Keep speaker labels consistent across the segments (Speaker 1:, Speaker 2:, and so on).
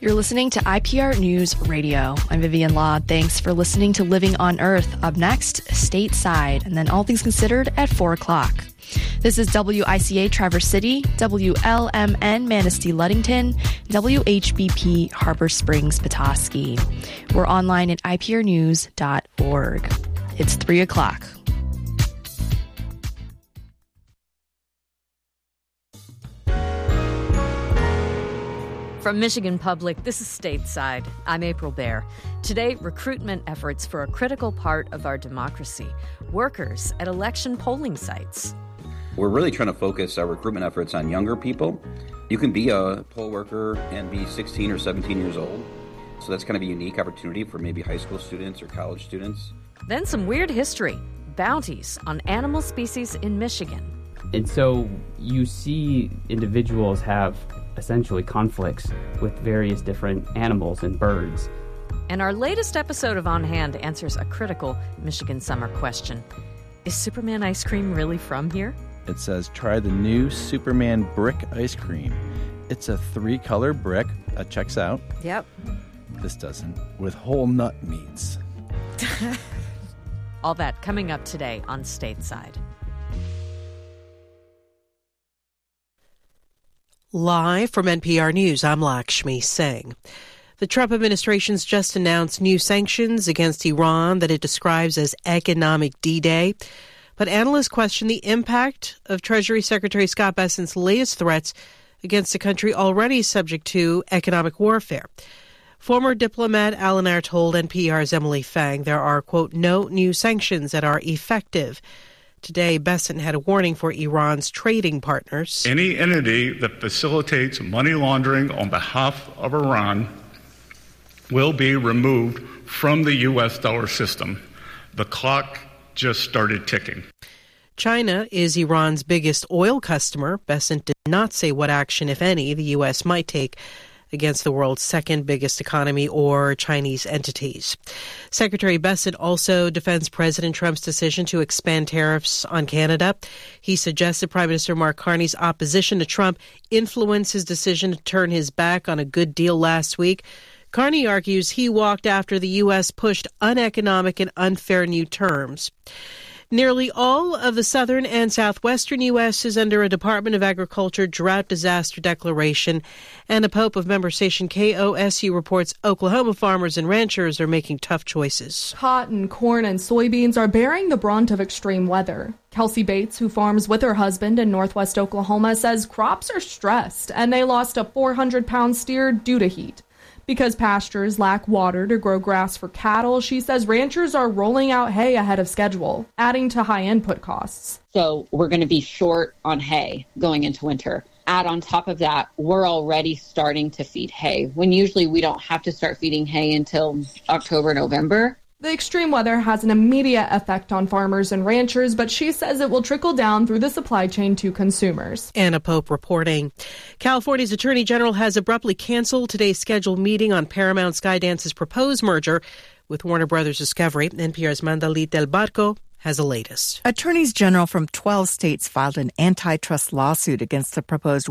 Speaker 1: You're listening to IPR News Radio. I'm Vivian Law. Thanks for listening to Living on Earth. Up next, Stateside, and then All Things Considered at 4 o'clock. This is WICA Traverse City, WLMN Manistee Ludington, WHBP Harbor Springs Petoskey. We're online at iprnews.org. It's 3 o'clock.
Speaker 2: From Michigan Public, this is Stateside. I'm April Baer. Today, recruitment efforts for a critical part of our democracy, workers at election polling sites.
Speaker 3: We're really trying to focus our recruitment efforts on younger people. You can be a poll worker and be 16 or 17 years old. So that's kind of a unique opportunity for maybe high school students or college students.
Speaker 2: Then some weird history, bounties on animal species in Michigan.
Speaker 4: And so you see individuals have essentially conflicts with various different animals and birds.
Speaker 2: And our latest episode of On Hand answers a critical Michigan summer question. Is Superman ice cream really from here?
Speaker 5: It says, try the new Superman brick ice cream. It's a 3-color brick. That checks out.
Speaker 2: Yep.
Speaker 5: This doesn't. With whole nut meats.
Speaker 2: All that coming up today on Stateside.
Speaker 6: Live from NPR News, I'm Lakshmi Singh. The Trump administration's just announced new sanctions against Iran that it describes as economic D-Day. But analysts question the impact of Treasury Secretary Scott Bessent's latest threats against a country already subject to economic warfare. Former diplomat Alan Ayer told NPR's Emily Fang there are, quote, no new sanctions that are effective. Today, Bessent had a warning for Iran's trading partners.
Speaker 7: Any entity that facilitates money laundering on behalf of Iran will be removed from the U.S. dollar system. The clock just started ticking.
Speaker 6: China is Iran's biggest oil customer. Bessent did not say what action, if any, the U.S. might take against the world's second biggest economy or Chinese entities. Secretary Bessent also defends President Trump's decision to expand tariffs on Canada. He suggested Prime Minister Mark Carney's opposition to Trump influenced his decision to turn his back on a good deal last week. Carney argues he walked after the U.S. pushed uneconomic and unfair new terms. Nearly all of the southern and southwestern U.S. is under a Department of Agriculture drought disaster declaration, and a Pope of member station KOSU reports Oklahoma farmers and ranchers are making tough choices.
Speaker 8: Cotton, corn, and soybeans are bearing the brunt of extreme weather. Kelsey Bates, who farms with her husband in northwest Oklahoma, says crops are stressed, and they lost a 400-pound steer due to heat. Because pastures lack water to grow grass for cattle, she says ranchers are rolling out hay ahead of schedule, adding to high input costs.
Speaker 9: So we're going to be short on hay going into winter. Add on top of that, we're already starting to feed hay, when usually we don't have to start feeding hay until October, November.
Speaker 8: The extreme weather has an immediate effect on farmers and ranchers, but she says it will trickle down through the supply chain to consumers.
Speaker 6: Anna Pope reporting. California's Attorney General has abruptly canceled today's scheduled meeting on Paramount Skydance's proposed merger with Warner Brothers Discovery. NPR's Mandalit Del Barco has the latest.
Speaker 10: Attorneys general from 12 states filed an antitrust lawsuit against the proposed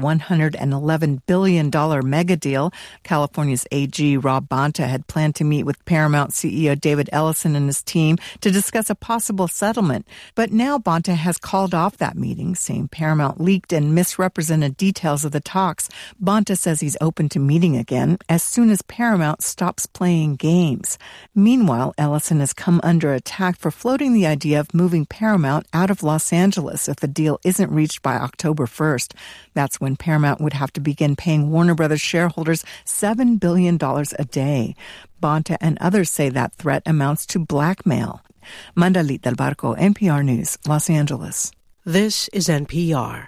Speaker 10: $111 billion mega deal. California's AG Rob Bonta had planned to meet with Paramount CEO David Ellison and his team to discuss a possible settlement. But now Bonta has called off that meeting, saying Paramount leaked and misrepresented details of the talks. Bonta says he's open to meeting again as soon as Paramount stops playing games. Meanwhile, Ellison has come under attack for floating the idea of moving Paramount out of Los Angeles if the deal isn't reached by October 1st. That's when Paramount would have to begin paying Warner Brothers shareholders $7 billion a day. Bonta and others say that threat amounts to blackmail. Mandalit Del Barco, NPR News, Los Angeles.
Speaker 6: This is NPR.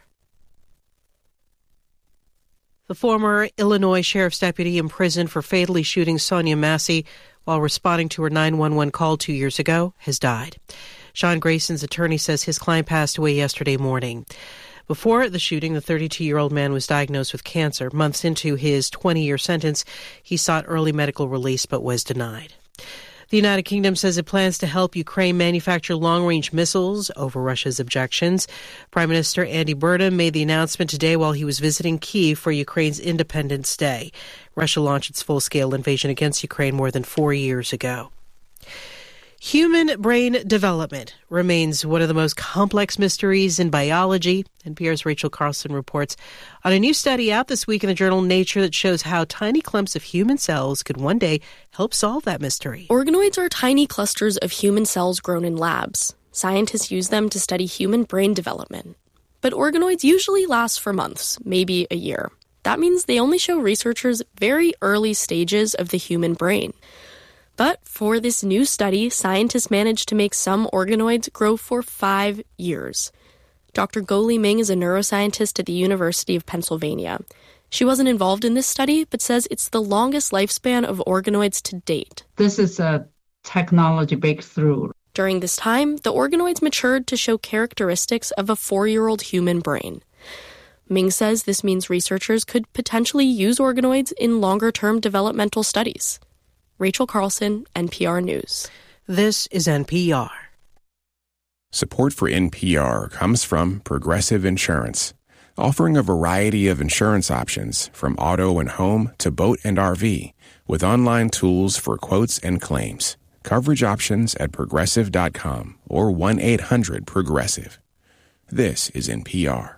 Speaker 6: The former Illinois sheriff's deputy imprisoned for fatally shooting Sonia Massey while responding to her 911 call 2 years ago has died. Sean Grayson's attorney says his client passed away yesterday morning. Before the shooting, the 32-year-old man was diagnosed with cancer. Months into his 20-year sentence, he sought early medical release but was denied. The United Kingdom says it plans to help Ukraine manufacture long-range missiles over Russia's objections. Prime Minister Andy Burnham made the announcement today while he was visiting Kyiv for Ukraine's Independence Day. Russia launched its full-scale invasion against Ukraine more than 4 years ago. Human brain development remains one of the most complex mysteries in biology. NPR's Rachel Carlson reports on a new study out this week in the journal Nature that shows how tiny clumps of human cells could one day help solve that mystery.
Speaker 11: Organoids are tiny clusters of human cells grown in labs. Scientists use them to study human brain development. But organoids usually last for months, maybe a year. That means they only show researchers very early stages of the human brain. But for this new study, scientists managed to make some organoids grow for 5 years. Dr. Go-Li Ming is a neuroscientist at the University of Pennsylvania. She wasn't involved in this study, but says it's the longest lifespan of organoids to date.
Speaker 12: This is a technology breakthrough.
Speaker 11: During this time, the organoids matured to show characteristics of a 4-year-old human brain. Ming says this means researchers could potentially use organoids in longer-term developmental studies. Rachel Carlson, NPR News.
Speaker 6: This is NPR.
Speaker 13: Support for NPR comes from Progressive Insurance, offering a variety of insurance options from auto and home to boat and RV, with online tools for quotes and claims. Coverage options at Progressive.com or 1-800-PROGRESSIVE. This is NPR.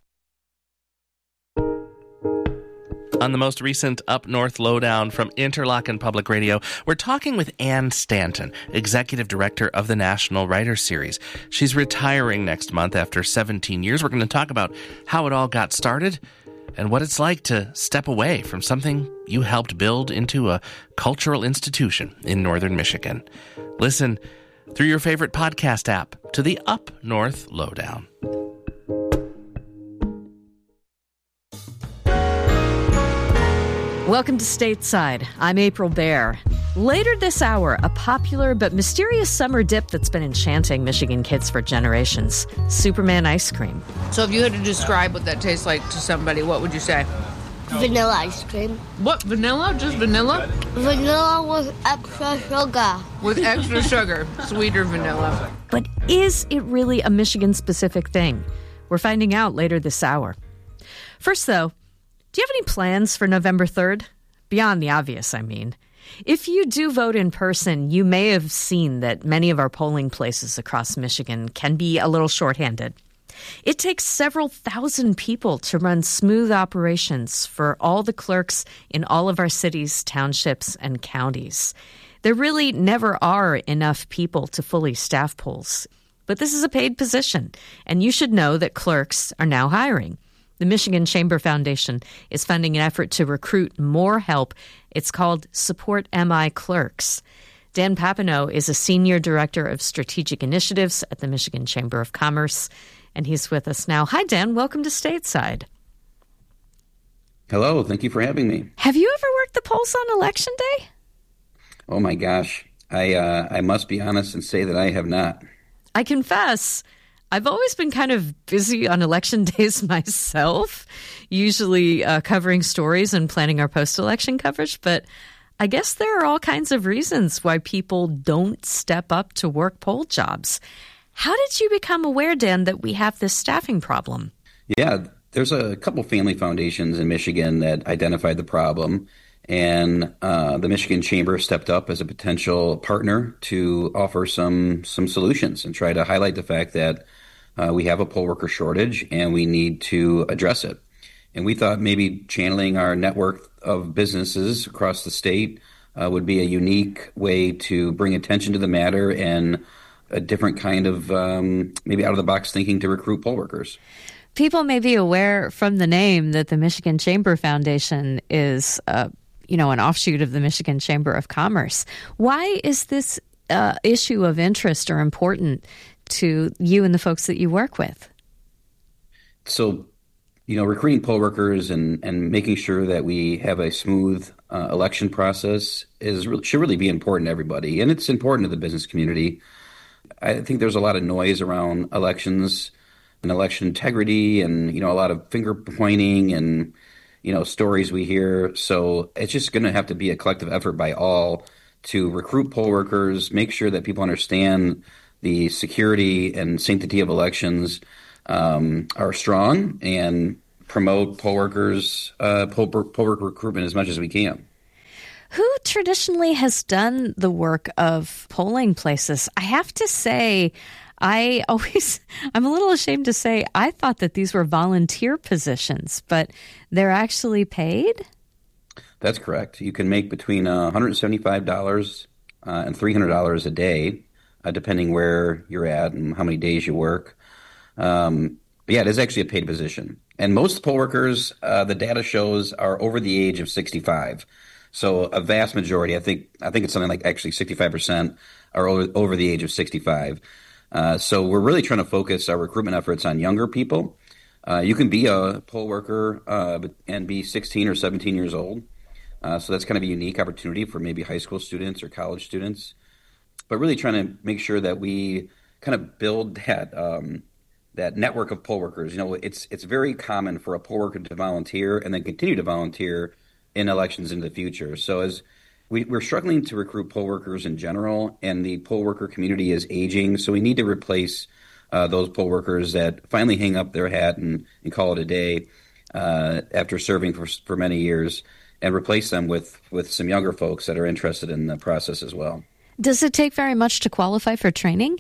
Speaker 14: On the most recent Up North Lowdown from Interlochen Public Radio, we're talking with Ann Stanton, Executive Director of the National Writers Series. She's retiring next month after 17 years. We're going to talk about how it all got started and what it's like to step away from something you helped build into a cultural institution in northern Michigan. Listen through your favorite podcast app to the Up North Lowdown.
Speaker 2: Welcome to Stateside. I'm April Baer. Later this hour, a popular but mysterious summer dip that's been enchanting Michigan kids for generations, Superman ice cream.
Speaker 15: So if you had to describe what that tastes like to somebody, what would you say?
Speaker 16: Vanilla ice cream.
Speaker 15: What, vanilla? Just vanilla?
Speaker 16: Vanilla with extra sugar.
Speaker 15: With extra sugar. Sweeter vanilla.
Speaker 2: But is it really a Michigan-specific thing? We're finding out later this hour. First, though, do you have any plans for November 3rd? Beyond the obvious, I mean. If you do vote in person, you may have seen that many of our polling places across Michigan can be a little shorthanded. It takes several thousand people to run smooth operations for all the clerks in all of our cities, townships, and counties. There really never are enough people to fully staff polls. But this is a paid position, and you should know that clerks are now hiring. The Michigan Chamber Foundation is funding an effort to recruit more help. It's called Support MI Clerks. Dan Papineau is a Senior Director of Strategic Initiatives at the Michigan Chamber of Commerce, and he's with us now. Hi, Dan. Welcome to Stateside.
Speaker 3: Hello. Thank you for having me.
Speaker 2: Have you ever worked the polls on Election Day?
Speaker 3: Oh, my gosh. I must be honest and say that I have not.
Speaker 2: I confess, I've always been kind of busy on election days myself, usually covering stories and planning our post-election coverage. But I guess there are all kinds of reasons why people don't step up to work poll jobs. How did you become aware, Dan, that we have this staffing problem?
Speaker 3: Yeah, there's a couple family foundations in Michigan that identified the problem. And the Michigan Chamber stepped up as a potential partner to offer some solutions and try to highlight the fact that we have a poll worker shortage and we need to address it. And we thought maybe channeling our network of businesses across the state would be a unique way to bring attention to the matter and a different kind of maybe out-of-the-box thinking to recruit poll workers.
Speaker 2: People may be aware from the name that the Michigan Chamber Foundation is an offshoot of the Michigan Chamber of Commerce. Why is this issue of interest or important to you and the folks that you work with?
Speaker 3: So, recruiting poll workers and making sure that we have a smooth election process should really be important to everybody. And it's important to the business community. I think there's a lot of noise around elections and election integrity and, a lot of finger pointing and, stories we hear. So it's just going to have to be a collective effort by all to recruit poll workers, make sure that people understand the security and sanctity of elections are strong, and promote poll worker recruitment as much as we can.
Speaker 2: Who traditionally has done the work of polling places? I have to say, I'm a little ashamed to say I thought that these were volunteer positions, but they're actually paid?
Speaker 3: That's correct. You can make between $175 and $300 a day, depending where you're at and how many days you work. But yeah, it is actually a paid position. And most poll workers, the data shows, are over the age of 65. So a vast majority, I think it's something like actually 65% are over the age of 65. So we're really trying to focus our recruitment efforts on younger people. You can be a poll worker and be 16 or 17 years old. So that's kind of a unique opportunity for maybe high school students or college students. But really trying to make sure that we kind of build that network of poll workers. You know, it's very common for a poll worker to volunteer and then continue to volunteer in elections in the future. So as we're struggling to recruit poll workers in general, and the poll worker community is aging, so we need to replace those poll workers that finally hang up their hat and call it a day after serving for many years, and replace them with some younger folks that are interested in the process as well.
Speaker 2: Does it take very much to qualify for training?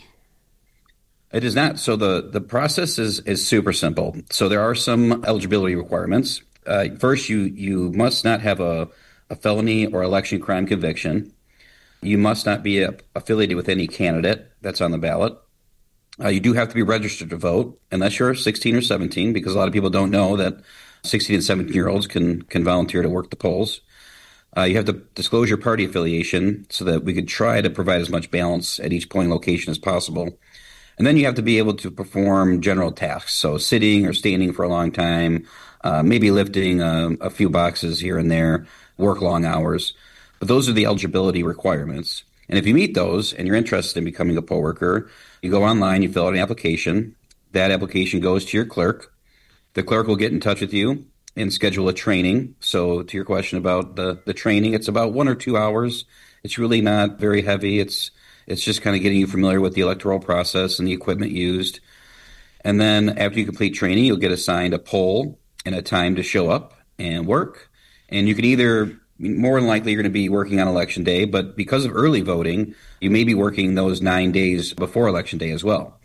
Speaker 3: It is not. So the process is super simple. So there are some eligibility requirements. First, you must not have a felony or election crime conviction. You must not be affiliated with any candidate that's on the ballot. You do have to be registered to vote, unless you're 16 or 17, because a lot of people don't know that 16 and 17-year-olds can volunteer to work the polls. You have to disclose your party affiliation so that we could try to provide as much balance at each polling location as possible. And then you have to be able to perform general tasks, so sitting or standing for a long time, maybe lifting a few boxes here and there, work long hours. But those are the eligibility requirements. And if you meet those and you're interested in becoming a poll worker, you go online, you fill out an application. That application goes to your clerk. The clerk will get in touch with you and schedule a training. So to your question about the training, it's about 1 or 2 hours. It's really not very heavy. It's just kind of getting you familiar with the electoral process and the equipment used. And then after you complete training, you'll get assigned a poll and a time to show up and work. And you can either, more than likely, you're going to be working on Election Day, but because of early voting, you may be working those 9 days before Election Day as well.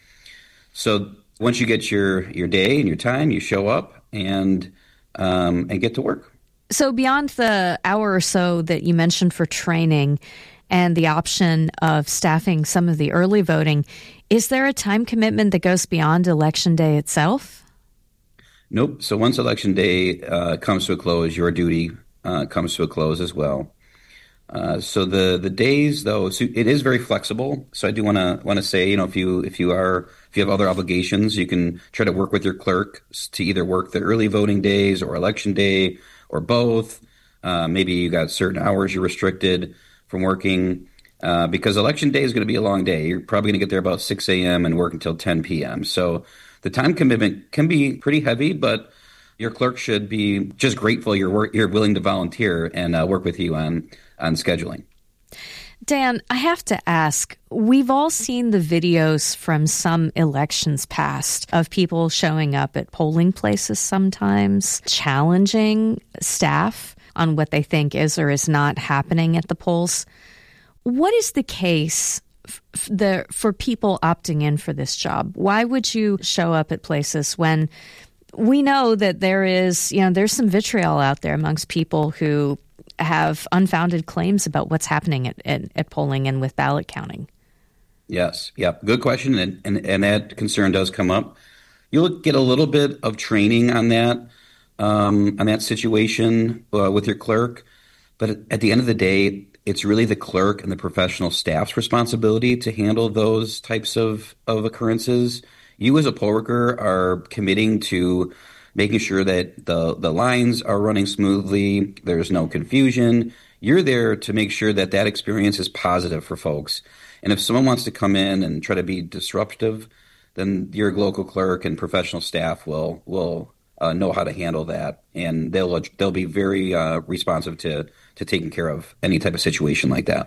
Speaker 3: So once you get your day and your time, you show up and get to work.
Speaker 2: So beyond the hour or so that you mentioned for training and the option of staffing some of the early voting, is there a time commitment that goes beyond Election Day itself?
Speaker 3: Nope. So once Election Day comes to a close, your duty comes to a close as well. So the days, though, so it is very flexible. So I do want to say, if you have other obligations, you can try to work with your clerk to either work the early voting days or Election Day or both. Maybe you got certain hours you're restricted from working because Election Day is going to be a long day. You're probably going to get there about 6 a.m. and work until 10 p.m. So the time commitment can be pretty heavy, but your clerk should be just grateful you're willing to volunteer and work with you on scheduling.
Speaker 2: Dan, I have to ask, we've all seen the videos from some elections past of people showing up at polling places sometimes, challenging staff on what they think is or is not happening at the polls. What is the case for people opting in for this job? Why would you show up at places when we know that there's some vitriol out there amongst people who have unfounded claims about what's happening at polling and with ballot counting?
Speaker 3: Yes. Yeah. Good question. And that concern does come up. You'll get a little bit of training on that situation with your clerk. But at the end of the day, it's really the clerk and the professional staff's responsibility to handle those types of occurrences. You as a poll worker are committing to making sure that the lines are running smoothly, there's no confusion. You're there to make sure that experience is positive for folks. And if someone wants to come in and try to be disruptive, then your local clerk and professional staff will know how to handle that, and they'll be very responsive to taking care of any type of situation like that.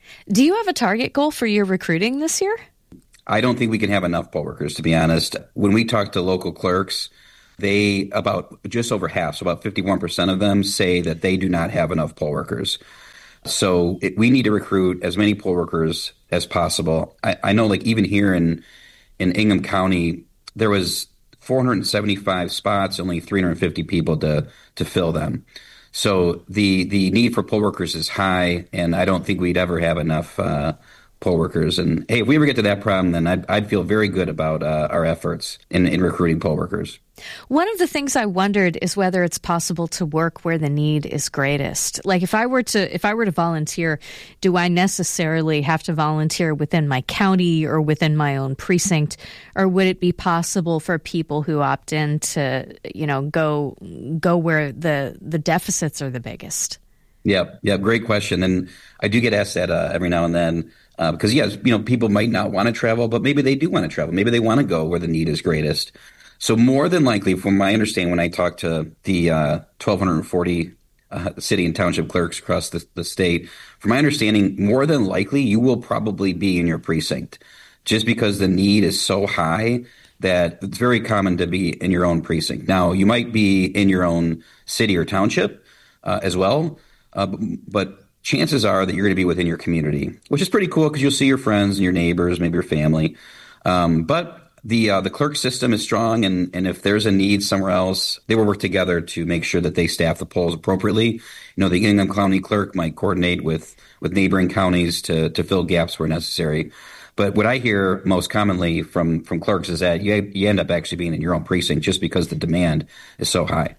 Speaker 2: Do you have a target goal for your recruiting this year?
Speaker 3: I don't think we can have enough poll workers, to be honest. When we talk to local clerks, they about just over half, so about 51% of them say that they do not have enough poll workers. So we need to recruit as many poll workers as possible. I know, like, even here in Ingham County, there was 475 spots, only 350 people to fill them. So the need for poll workers is high, and I don't think we'd ever have enough poll workers. And hey, if we ever get to that problem, then I'd feel very good about our efforts in recruiting poll workers.
Speaker 2: One of the things I wondered is whether it's possible to work where the need is greatest. Like, if I were to volunteer, do I necessarily have to volunteer within my county or within my own precinct, or would it be possible for people who opt in to, go where the deficits are the biggest?
Speaker 3: Yeah, great question. And I do get asked that every now and then because, yes, people might not want to travel, but maybe they do want to travel. Maybe they want to go where the need is greatest. So more than likely, from my understanding, when I talk to the 1,240 city and township clerks across the state, from my understanding, more than likely, you will probably be in your precinct just because the need is so high that it's very common to be in your own precinct. Now, you might be in your own city or township as well, but chances are that you're going to be within your community, which is pretty cool because you'll see your friends and your neighbors, maybe your family. But the clerk system is strong, and if there's a need somewhere else, they will work together to make sure that they staff the polls appropriately. The Ingham County clerk might coordinate with neighboring counties to fill gaps where necessary. But what I hear most commonly from clerks is that you end up actually being in your own precinct just because the demand is so high.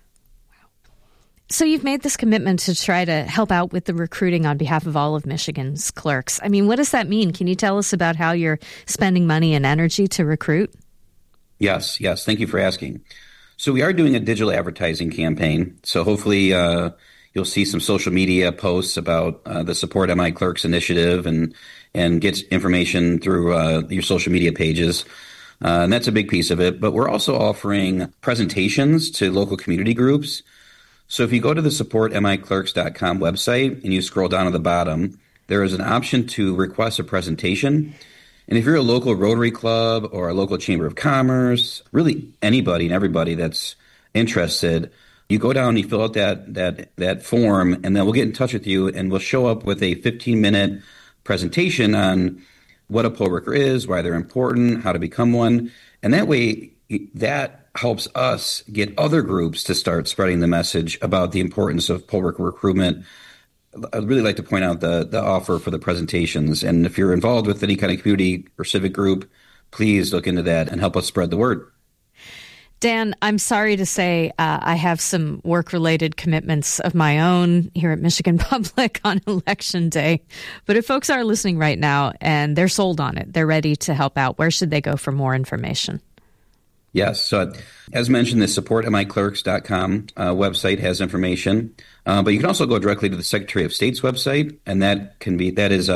Speaker 2: So you've made this commitment to try to help out with the recruiting on behalf of all of Michigan's clerks. I mean, what does that mean? Can you tell us about how you're spending money and energy to recruit?
Speaker 3: Yes. Thank you for asking. So we are doing a digital advertising campaign. So hopefully you'll see some social media posts about the Support MI Clerks initiative and get information through your social media pages. And that's a big piece of it. But we're also offering presentations to local community groups. So if you go to the supportmiclerks.com website and you scroll down to the bottom, there is an option to request a presentation. And if you're a local Rotary Club or a local Chamber of Commerce, really anybody and everybody that's interested, you go down and you fill out that form, and then we'll get in touch with you and we'll show up with a 15-minute presentation on what a poll worker is, why they're important, how to become one. And that way, that helps us get other groups to start spreading the message about the importance of poll worker recruitment. I'd really like to point out the offer for the presentations. And if you're involved with any kind of community or civic group, please look into that and help us spread the word.
Speaker 2: Dan, I'm sorry to say I have some work-related commitments of my own here at Michigan Public on Election Day. But if folks are listening right now and they're sold on it, they're ready to help out, where should they go for more information?
Speaker 3: Yes. So as mentioned, the supportmiclerks.com website has information, but you can also go directly to the Secretary of State's website, and that is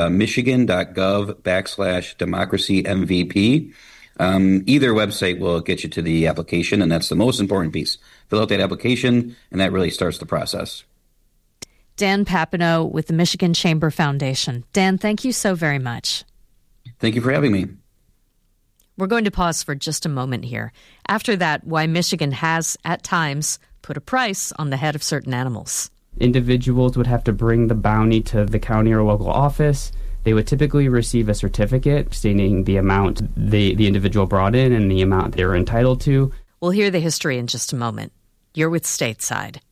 Speaker 3: michigan.gov/democracy-MVP. Either website will get you to the application, and that's the most important piece. Fill out that application, and that really starts the process.
Speaker 2: Dan Papineau with the Michigan Chamber Foundation. Dan, thank you so very much.
Speaker 3: Thank you for having me.
Speaker 2: We're going to pause for just a moment here. After that, why Michigan has, at times, put a price on the head of certain animals.
Speaker 4: Individuals would have to bring the bounty to the county or local office. They would typically receive a certificate stating the amount the individual brought in and the amount they were entitled to.
Speaker 2: We'll hear the history in just a moment. You're with Stateside.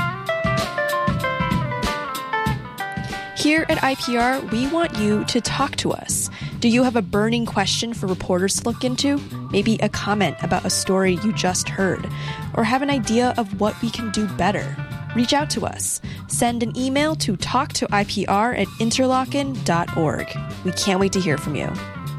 Speaker 1: Here at IPR, we want you to talk to us. Do you have a burning question for reporters to look into? Maybe a comment about a story you just heard? Or have an idea of what we can do better? Reach out to us. Send an email to talktoipr@interlochen.org. We can't wait to hear from you.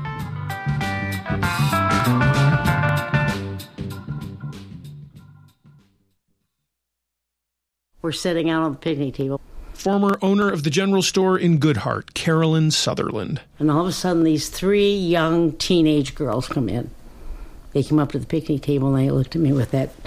Speaker 17: We're sitting out on the picnic table.
Speaker 18: Former owner of the general store in Goodhart, Carolyn Sutherland.
Speaker 17: And all of a sudden, these three young teenage girls come in. They came up to the picnic table, and they looked at me with that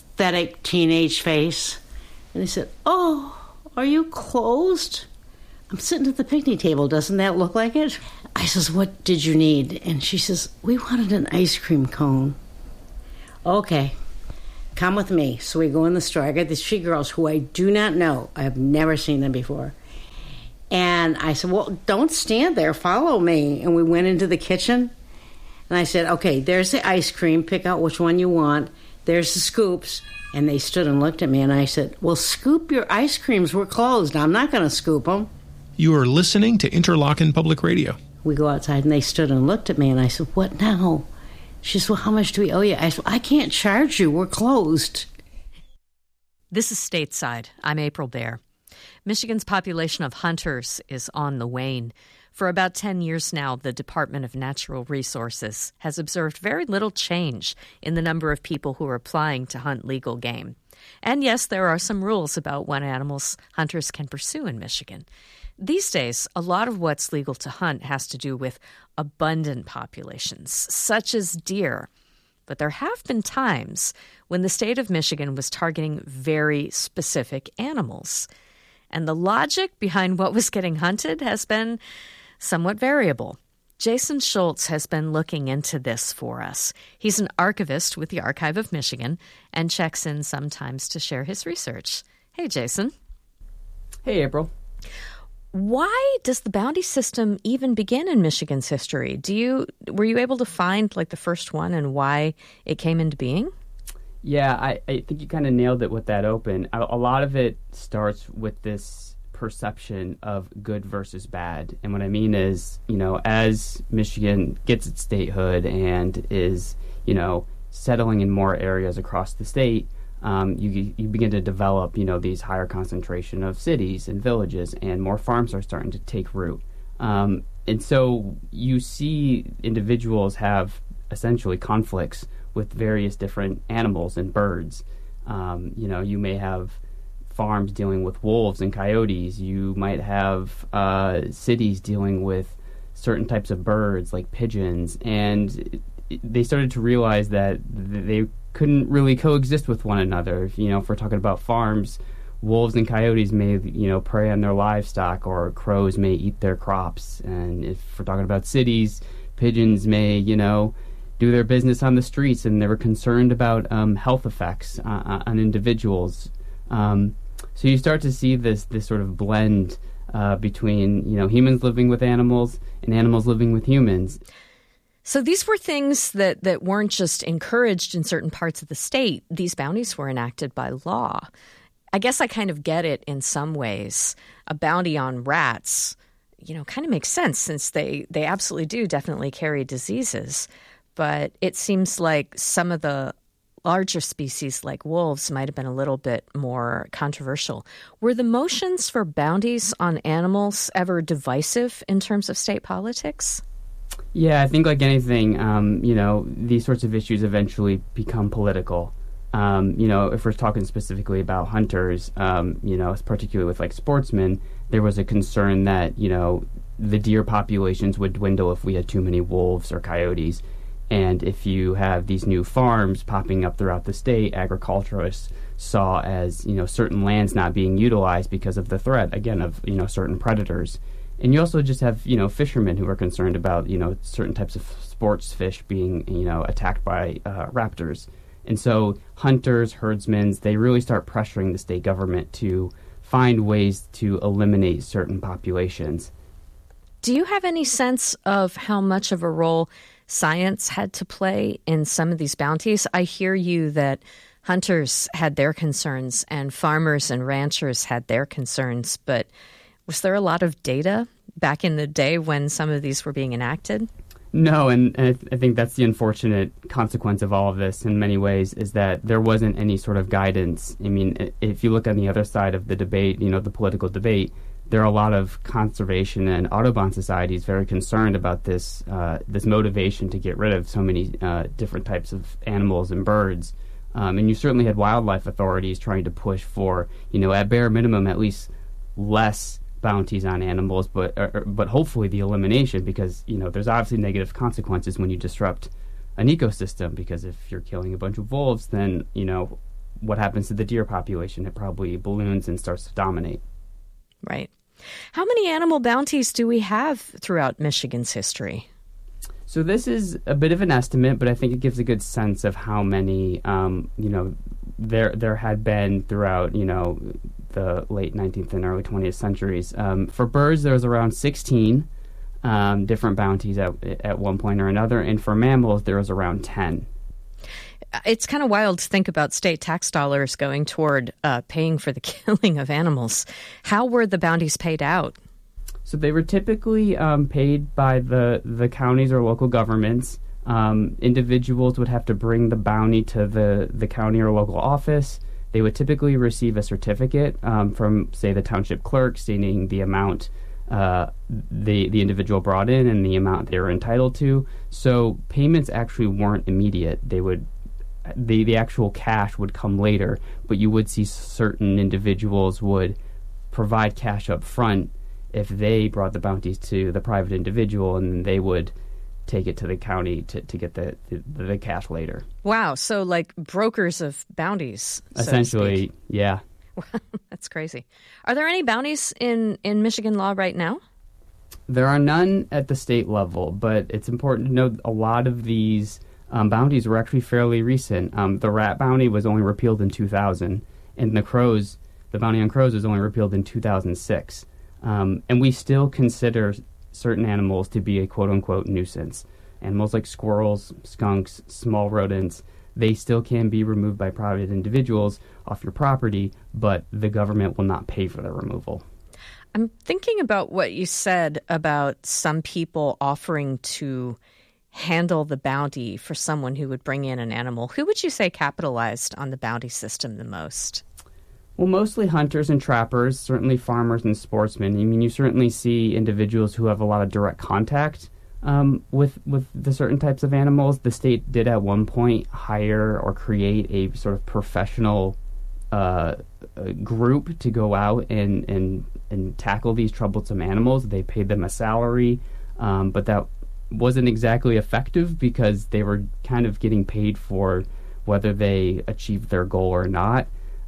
Speaker 17: pathetic teenage face. And they said, "Oh, are you closed?" I'm sitting at the picnic table. Doesn't that look like it? I says, what did you need? And she says, we wanted an ice cream cone. Okay, come with me. So we go in the store. I got these 3 girls who I do not know. I have never seen them before. And I said, well, don't stand there. Follow me. And we went into the kitchen. And I said, okay, there's the ice cream. Pick out which one you want. There's the scoops. And they stood and looked at me. And I said, well, scoop your ice creams. We're closed. I'm not going to scoop them.
Speaker 18: You are listening to Interlochen Public Radio.
Speaker 17: We go outside, and they stood and looked at me. And I said, what now? She said, well, how much do we owe you? I said, I can't charge you. We're closed.
Speaker 2: This is Stateside. I'm April Baer. Michigan's population of hunters is on the wane. For about 10 years now, the Department of Natural Resources has observed very little change in the number of people who are applying to hunt legal game. And yes, there are some rules about what animals hunters can pursue in Michigan. These days, a lot of what's legal to hunt has to do with abundant populations, such as deer. But there have been times when the state of Michigan was targeting very specific animals. And the logic behind what was getting hunted has been somewhat variable. Jason Schultz has been looking into this for us. He's an archivist with the Archive of Michigan and checks in sometimes to share his research. Hey, Jason.
Speaker 4: Hey, April.
Speaker 2: Why does the bounty system even begin in Michigan's history? Were you able to find like the first one and why it came into being?
Speaker 4: Yeah, I think you kind of nailed it with that open. A lot of it starts with this perception of good versus bad. And what I mean is, as Michigan gets its statehood and is, settling in more areas across the state, you begin to develop, these higher concentration of cities and villages, and more farms are starting to take root. And so you see individuals have essentially conflicts with various different animals and birds. You may have farms dealing with wolves and coyotes. You might have cities dealing with certain types of birds like pigeons. And they started to realize that they couldn't really coexist with one another. If we're talking about farms, wolves and coyotes may, prey on their livestock, or crows may eat their crops. And if we're talking about cities, pigeons may, do their business on the streets, and they were concerned about health effects on individuals. So you start to see this sort of blend between humans living with animals and animals living with humans.
Speaker 2: So these were things that weren't just encouraged in certain parts of the state. These bounties were enacted by law. I guess I kind of get it in some ways. A bounty on rats, kind of makes sense, since they absolutely do definitely carry diseases. But it seems like some of the larger species like wolves might have been a little bit more controversial. Were the motions for bounties on animals ever divisive in terms of state politics?
Speaker 4: Yeah, I think like anything, these sorts of issues eventually become political. If we're talking specifically about hunters, particularly with like sportsmen, there was a concern that, the deer populations would dwindle if we had too many wolves or coyotes. And if you have these new farms popping up throughout the state, agriculturalists saw as, certain lands not being utilized because of the threat, again, of, certain predators. And you also just have, fishermen who are concerned about, certain types of sports fish being, attacked by raptors. And so hunters, herdsmen, they really start pressuring the state government to find ways to eliminate certain populations.
Speaker 2: Do you have any sense of how much of a role science had to play in some of these bounties? I hear you that hunters had their concerns and farmers and ranchers had their concerns, but was there a lot of data back in the day when some of these were being enacted?
Speaker 4: No, and I think that's the unfortunate consequence of all of this in many ways, is that there wasn't any sort of guidance. I mean, if you look on the other side of the debate, the political debate, there are a lot of conservation and Audubon societies very concerned about this motivation to get rid of so many different types of animals and birds. And you certainly had wildlife authorities trying to push for, at bare minimum, at least less bounties on animals, but hopefully the elimination, because there's obviously negative consequences when you disrupt an ecosystem, because if you're killing a bunch of wolves, then what happens to the deer population? It probably balloons and starts to dominate.
Speaker 2: Right. How many animal bounties do we have throughout Michigan's history?
Speaker 4: So this is a bit of an estimate, but I think it gives a good sense of how many, there had been throughout, the late 19th and early 20th centuries. For birds, there was around 16 different bounties at one point or another, and for mammals, there was around 10.
Speaker 2: It's kind of wild to think about state tax dollars going toward paying for the killing of animals. How were the bounties paid out?
Speaker 4: So they were typically paid by the counties or local governments. Individuals would have to bring the bounty to the county or local office. They would typically receive a certificate from, say, the township clerk stating the amount the individual brought in and the amount they were entitled to. So payments actually weren't immediate. The actual cash would come later, but you would see certain individuals would provide cash up front if they brought the bounties to the private individual, and then they would take it to the county to get the cash later.
Speaker 2: Wow, so like brokers of bounties,
Speaker 4: essentially,
Speaker 2: so
Speaker 4: yeah.
Speaker 2: That's crazy. Are there any bounties in Michigan law right now?
Speaker 4: There are none at the state level, but it's important to note a lot of these bounties were actually fairly recent. The rat bounty was only repealed in 2000, and the bounty on crows was only repealed in 2006. And we still consider certain animals to be a quote-unquote nuisance. Animals like squirrels, skunks, small rodents, they still can be removed by private individuals off your property, but the government will not pay for their removal.
Speaker 2: I'm thinking about what you said about some people offering to handle the bounty for someone who would bring in an animal. Who would you say capitalized on the bounty system the most?
Speaker 4: Well, mostly hunters and trappers, certainly farmers and sportsmen. I mean, you certainly see individuals who have a lot of direct contact with the certain types of animals. The state did at one point hire or create a sort of professional group to go out and tackle these troublesome animals. They paid them a salary, but that wasn't exactly effective because they were kind of getting paid for whether they achieved their goal or not.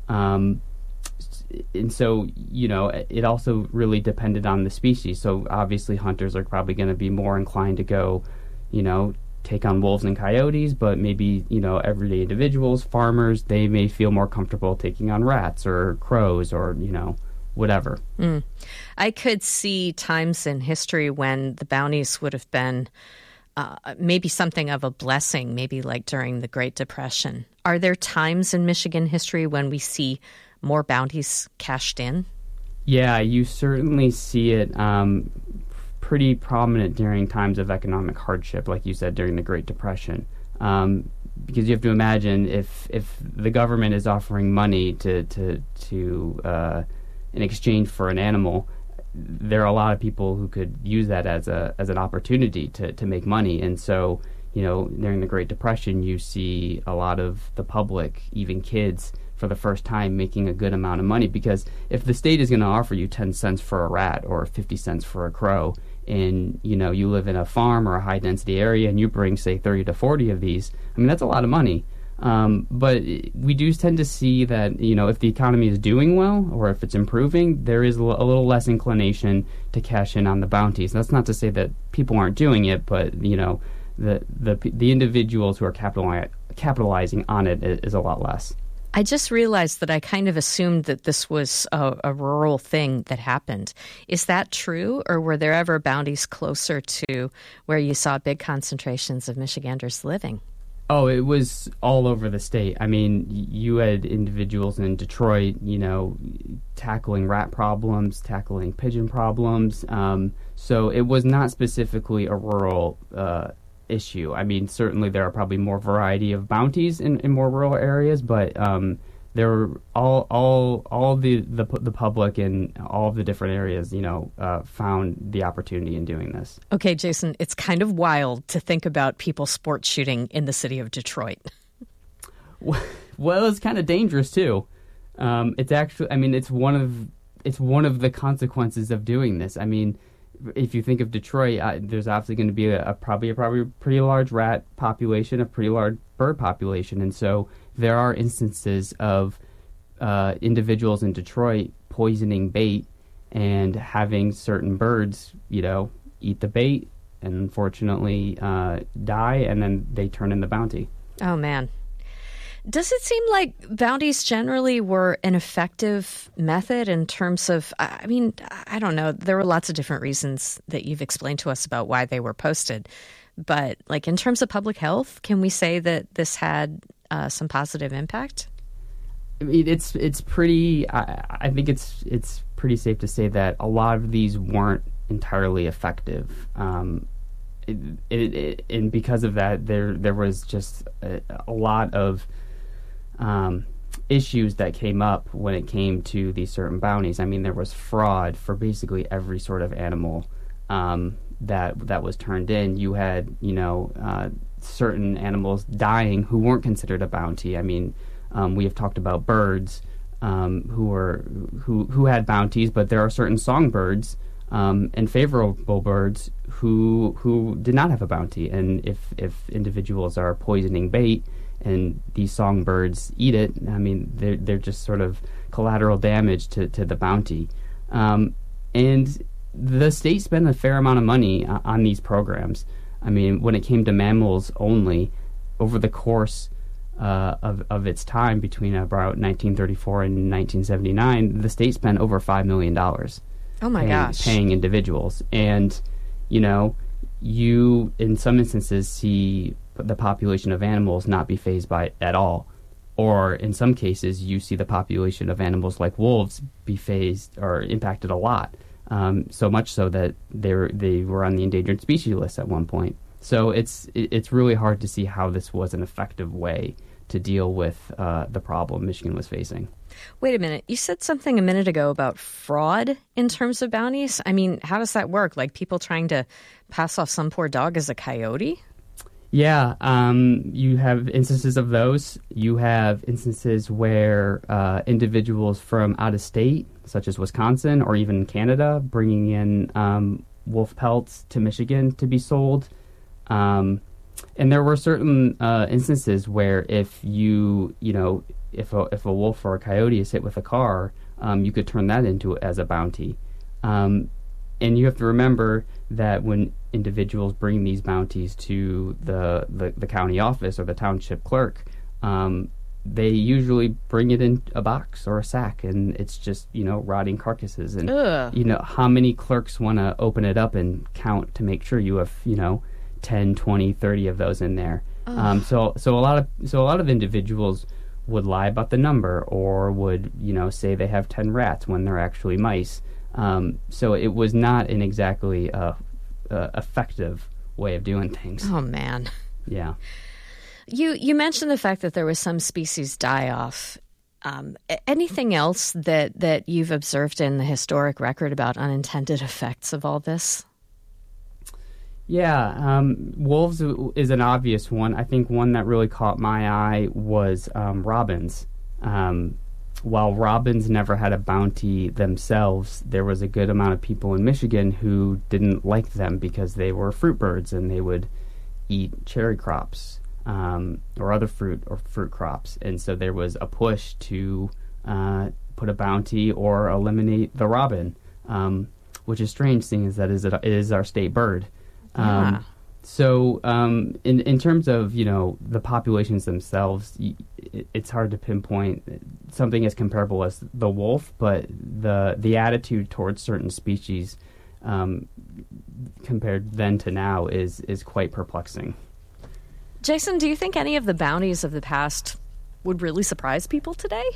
Speaker 4: And so, it also really depended on the species. So obviously hunters are probably going to be more inclined to go, take on wolves and coyotes, but maybe, everyday individuals, farmers, they may feel more comfortable taking on rats or crows or, whatever.
Speaker 2: I could see times in history when the bounties would have been maybe something of a blessing, maybe like during the Great Depression. Are there times in Michigan history when we see more bounties cashed in?
Speaker 4: Yeah, you certainly see it pretty prominent during times of economic hardship, like you said, during the Great Depression. Because you have to imagine if the government is offering money to in exchange for an animal, there are a lot of people who could use that as an opportunity to make money. And so, during the Great Depression, you see a lot of the public, even kids, for the first time making a good amount of money, because if the state is going to offer you 10 cents for a rat or 50 cents for a crow, and you live in a farm or a high density area and you bring, say, 30 to 40 of these, I mean, that's a lot of money. But we do tend to see that, if the economy is doing well or if it's improving, there is a little less inclination to cash in on the bounties. That's not to say that people aren't doing it, but, the individuals who are capitalizing on it is a lot less.
Speaker 2: I just realized that I kind of assumed that this was a rural thing that happened. Is that true, or were there ever bounties closer to where you saw big concentrations of Michiganders living?
Speaker 4: Oh, it was all over the state. I mean, you had individuals in Detroit, tackling rat problems, tackling pigeon problems. So it was not specifically a rural issue. I mean, certainly there are probably more variety of bounties in more rural areas, but there were all the public in all of the different areas, found the opportunity in doing this.
Speaker 2: Okay, Jason, it's kind of wild to think about people sport shooting in the city of Detroit.
Speaker 4: Well, it's kind of dangerous too. It's actually, I mean, it's one of the consequences of doing this. I mean, if you think of Detroit, there's obviously going to be probably a pretty large rat population, a pretty large bird population, and so there are instances of individuals in Detroit poisoning bait and having certain birds, eat the bait and unfortunately die, and then they turn in the bounty.
Speaker 2: Oh, man. Does it seem like bounties generally were an effective method in terms of, I don't know, there were lots of different reasons that you've explained to us about why they were posted. But like in terms of public health, can we say that this had some positive impact?
Speaker 4: I mean, it's pretty, I think it's pretty safe to say that a lot of these weren't entirely effective. And because of that, there was just a lot of issues that came up when it came to these certain bounties. I mean, there was fraud for basically every sort of animal that was turned in. You had, certain animals dying who weren't considered a bounty. I mean, we have talked about birds who had bounties, but there are certain songbirds and favorable birds who did not have a bounty. And if individuals are poisoning bait and these songbirds eat it, I mean, they're just sort of collateral damage to the bounty. And the state spent a fair amount of money on these programs. I mean, when it came to mammals only, over the course of its time between about 1934 and 1979, the state spent over $5 million.
Speaker 2: Oh my gosh.
Speaker 4: Paying individuals. And, you in some instances see the population of animals not be phased by it at all. Or in some cases, you see the population of animals like wolves be phased or impacted a lot. So much so that they were on the endangered species list at one point. So it's really hard to see how this was an effective way to deal with the problem Michigan was facing.
Speaker 2: Wait a minute. You said something a minute ago about fraud in terms of bounties. I mean, how does that work? Like people trying to pass off some poor dog as a coyote?
Speaker 4: Yeah, you have instances of those. You have instances where individuals from out of state, such as Wisconsin or even Canada, bringing in wolf pelts to Michigan to be sold. And there were certain instances where if if a wolf or a coyote is hit with a car, you could turn that into as a bounty. And you have to remember that when individuals bring these bounties to the county office or the township clerk, they usually bring it in a box or a sack, and it's just, rotting carcasses. And, how many clerks want to open it up and count to make sure you have, 10, 20, 30 of those in there. So a lot of individuals would lie about the number or would, say they have 10 rats when they're actually mice. So it was not an exactly effective way of doing things.
Speaker 2: Oh, man.
Speaker 4: Yeah.
Speaker 2: You mentioned the fact that there was some species die-off. Anything else that you've observed in the historic record about unintended effects of all this?
Speaker 4: Yeah, wolves is an obvious one. I think one that really caught my eye was robins. While robins never had a bounty themselves, there was a good amount of people in Michigan who didn't like them because they were fruit birds and they would eat cherry crops or other fruit crops. And so there was a push to put a bounty or eliminate the robin, which is strange, seeing as that it is our state bird.
Speaker 2: Yeah.
Speaker 4: So in terms of, the populations themselves, it's hard to pinpoint something as comparable as the wolf, but the attitude towards certain species compared then to now is quite perplexing.
Speaker 2: Jason, do you think any of the bounties of the past would really surprise people today?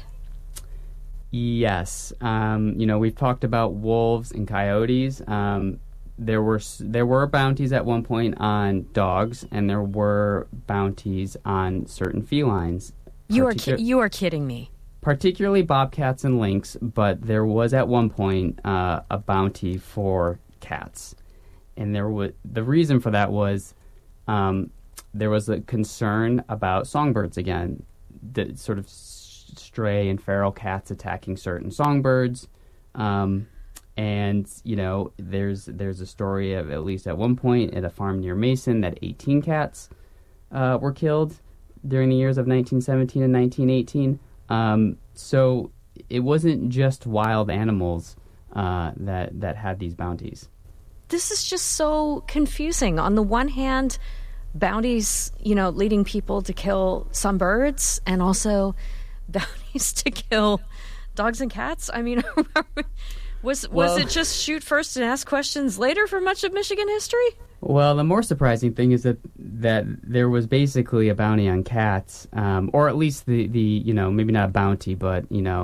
Speaker 4: Yes. We've talked about wolves and coyotes. There were bounties at one point on dogs, and there were bounties on certain felines.
Speaker 2: You are kidding me.
Speaker 4: Particularly bobcats and lynx, but there was at one point a bounty for cats, and the reason for that was there was a concern about songbirds again, the sort of stray and feral cats attacking certain songbirds. And, there's a story of, at least at one point, at a farm near Mason, that 18 cats were killed during the years of 1917 and 1918. So it wasn't just wild animals that had these bounties.
Speaker 2: This is just so confusing. On the one hand, bounties, leading people to kill some birds, and also bounties to kill dogs and cats. I mean, was it just shoot first and ask questions later for much of Michigan history?
Speaker 4: Well, the more surprising thing is that there was basically a bounty on cats, or at least the maybe not a bounty, but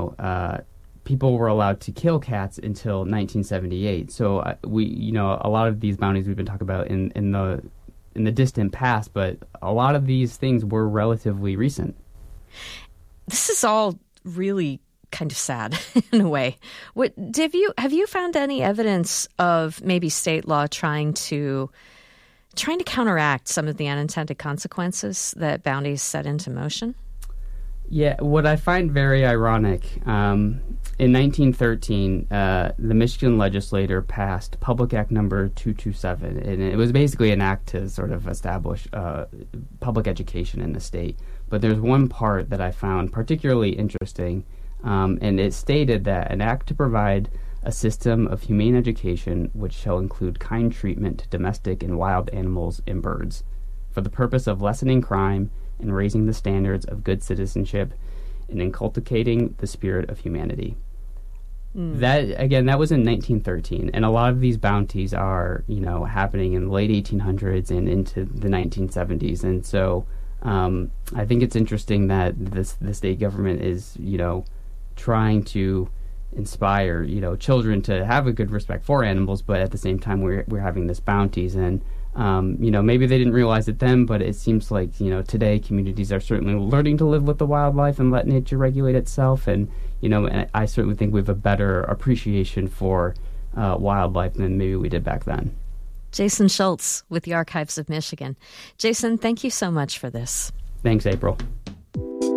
Speaker 4: people were allowed to kill cats until 1978. So a lot of these bounties we've been talking about in the distant past, but a lot of these things were relatively recent.
Speaker 2: This is all really kind of sad in a way. Have you found any evidence of maybe state law trying to counteract some of the unintended consequences that bounties set into motion?
Speaker 4: Yeah, what I find very ironic, in 1913, the Michigan legislature passed Public Act number 227, and it was basically an act to sort of establish public education in the state. But there's one part that I found particularly interesting, and it stated that an act to provide a system of humane education which shall include kind treatment to domestic and wild animals and birds, for the purpose of lessening crime and raising the standards of good citizenship and inculcating the spirit of humanity. That was in 1913, and a lot of these bounties are, happening in the late 1800s and into the 1970s, and so I think it's interesting that the state government is, trying to inspire, children to have a good respect for animals, but at the same time we're having this bounties, and maybe they didn't realize it then, but it seems like, today communities are certainly learning to live with the wildlife and let nature regulate itself, and and I certainly think we have a better appreciation for wildlife than maybe we did back then.
Speaker 2: Jason Schultz with the Archives of Michigan. Jason, thank you so much for this.
Speaker 4: Thanks, April.